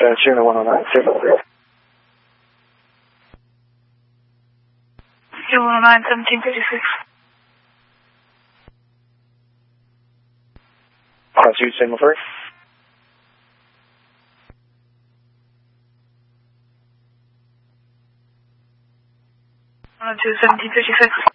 Juno 109, signal. Juno 109, 1756. Cross you, signal 3. 102, 1756.